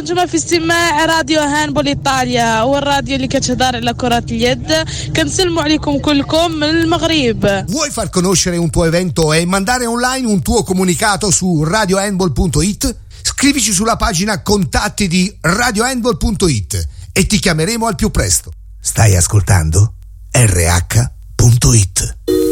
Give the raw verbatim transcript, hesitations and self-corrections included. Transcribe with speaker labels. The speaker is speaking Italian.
Speaker 1: الجمعة في استماع راديو هاندبول إيطاليا والراديو اللي كتهدر على كرة اليد. كنسلموا عليكم كلكم من المغرب.
Speaker 2: Vuoi far conoscere un tuo evento e mandare online un tuo comunicato su radio handball punto it? Scrivici sulla pagina contatti di radio handball punto it e ti chiameremo al più presto. Stai ascoltando R H punto it.